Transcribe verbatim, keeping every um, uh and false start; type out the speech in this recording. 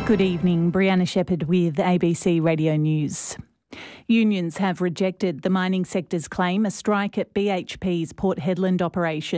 Good evening, Brianna Shepherd with A B C Radio News. Unions have rejected the mining sector's claim a strike at B H P's Port Hedland operation